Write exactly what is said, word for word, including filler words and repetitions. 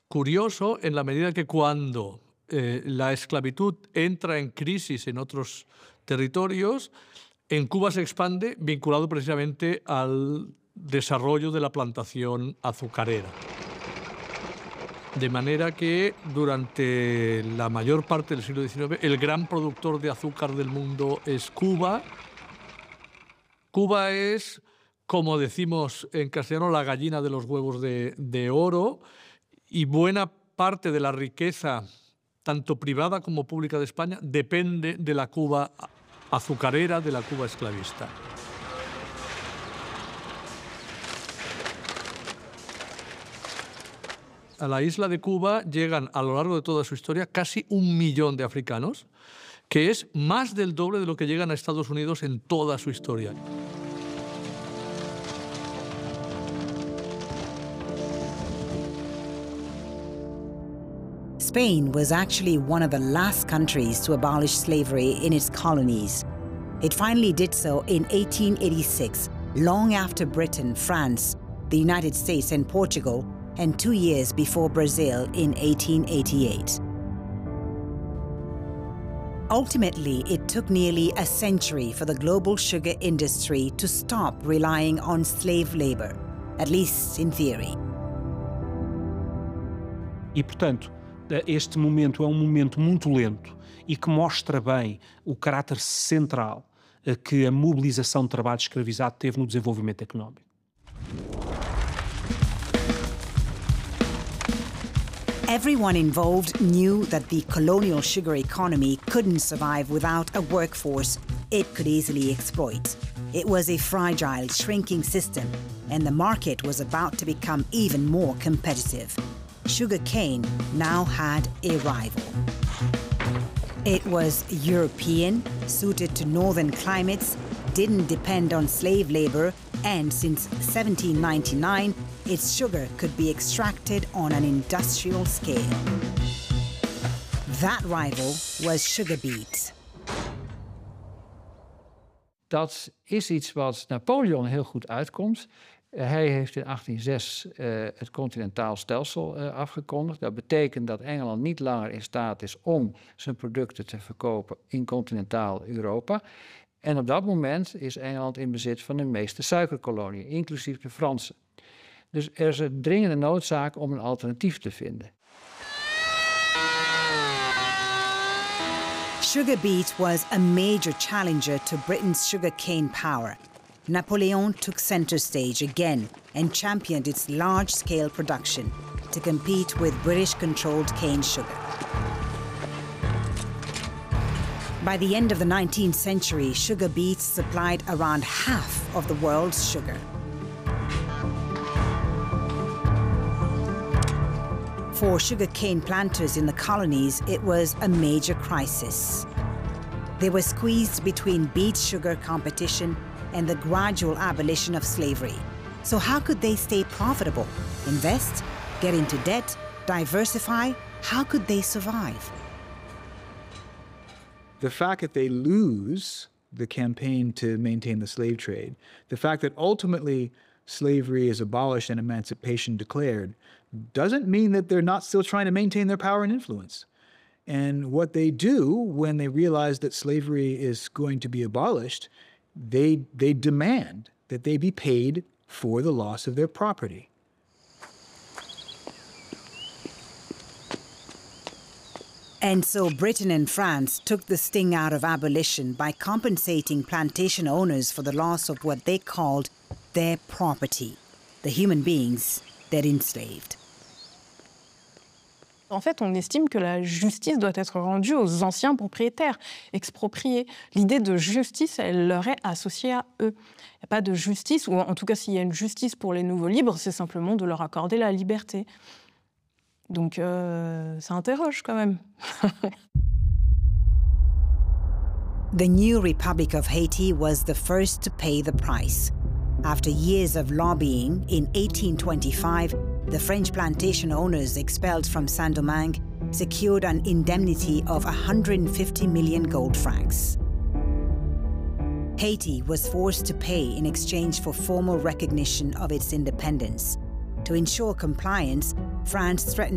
Curioso en la medida que cuando eh, la esclavitud entra en crisis en otros territorios, en Cuba se expande vinculado precisamente al desarrollo de la plantación azucarera. De manera que durante la mayor parte del siglo diecinueve el gran productor de azúcar del mundo es Cuba. Cuba es, como decimos en castellano, la gallina de los huevos de, de oro, y buena parte de la riqueza, tanto privada como pública de España, depende de la Cuba azucarera, de la Cuba esclavista. A la isla de Cuba llegan a lo largo de toda su historia casi un millón de africanos, que es más del doble de lo que llegan a Estados Unidos en toda su historia. Spain was actually one of the last countries to abolish slavery in its colonies. It finally did so in eighteen eighty-six, long after Britain, France, the United States, and Portugal, and two years before Brazil in eighteen eighty-eight. Ultimately, it took nearly a century for the global sugar industry to stop relying on slave labor, at least in theory. E, portanto, este momento é um momento muito lento e que mostra bem o caráter central que a mobilização de trabalho escravizado teve no desenvolvimento económico. Everyone involved knew that the colonial sugar economy couldn't survive without a workforce it could easily exploit. It was a fragile, shrinking system, and the market was about to become even more competitive. Sugar cane now had a rival. It was European, suited to northern climates, didn't depend on slave labor, and since seventeen ninety-nine, its sugar could be extracted on an industrial scale. That rival was sugar beet. Dat is iets wat Napoleon heel goed uitkomt. Hij heeft in achttien zes uh, het continentaal stelsel uh, afgekondigd. Dat betekent dat Engeland niet langer in staat is om zijn producten te verkopen in continentaal Europa. En op dat moment is Engeland in bezit van de meeste suikerkoloniën, inclusief de Franse. Dus er is een dringende noodzaak om een alternatief te vinden. Sugar beet was a major challenger to Britain's sugarcane power. Napoleon took center stage again and championed its large-scale production to compete with British-controlled cane sugar. By the end of the nineteenth century, sugar beets supplied around half of the world's sugar. For sugarcane planters in the colonies, it was a major crisis. They were squeezed between beet sugar competition and the gradual abolition of slavery. So how could they stay profitable? Invest? Get into debt? Diversify? How could they survive? The fact that they lose the campaign to maintain the slave trade, the fact that ultimately slavery is abolished and emancipation declared, doesn't mean that they're not still trying to maintain their power and influence. And what they do when they realize that slavery is going to be abolished, they, they demand that they be paid for the loss of their property. And so Britain and France took the sting out of abolition by compensating plantation owners for the loss of what they called their property, the human beings they'd enslaved. En fait, on estime que la justice doit être rendue aux anciens propriétaires, expropriés. L'idée de justice, elle leur est associée à eux. Il n'y a pas de justice, ou en tout cas, s'il y a une justice pour les nouveaux libres, c'est simplement de leur accorder la liberté. Donc, euh, ça interroge quand même. The new Republic of Haiti was the first to pay the price. After years of lobbying, in eighteen twenty-five, the French plantation owners expelled from Saint-Domingue secured an indemnity of one hundred fifty million gold francs. Haiti was forced to pay in exchange for formal recognition of its independence. To ensure compliance, France threatened